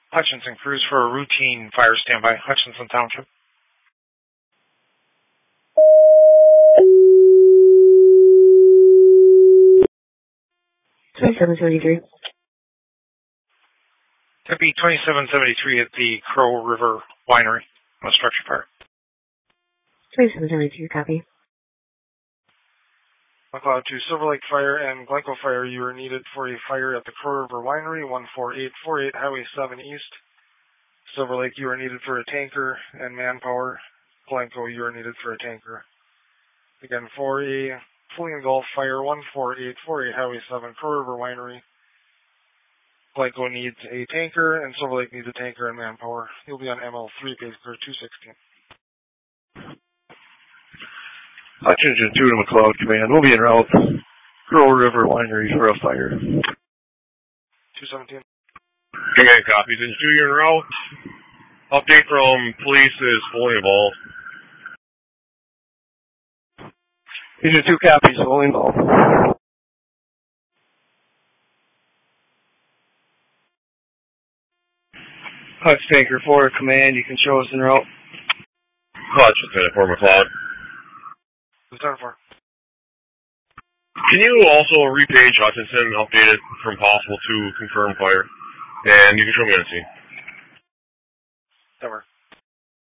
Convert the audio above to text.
Hutchinson crews for a routine fire standby. Hutchinson Township. 2773. That'd be 2773 at the Crow River Winery. No structure fire. 2772, copy. McLeod to Silver Lake Fire and Glencoe Fire, you are needed for a fire at the Crow River Winery, 14848 Highway 7 East. Silver Lake, you are needed for a tanker and manpower. Glencoe, you are needed for a tanker. Again, for a fully engulfed fire, 14848 Highway 7, Crow River Winery. Glencoe needs a tanker, and Silver Lake needs a tanker and manpower. You'll be on ML3, base clear 216. Hutchinson 2 to McLeod Command. We'll be en route. Crow River Winery for a fire. 217. Command copies. Engine 2, you're en route. Update from police is fully involved. Engine 2 copies, fully involved. Hutch Tanker 4, Command, you can show us en route. Hutch, Lieutenant 4 McLeod. Lieutenant 4. Can you also repage Hutchinson, update it from possible to confirm fire? And you can show me on scene. That works.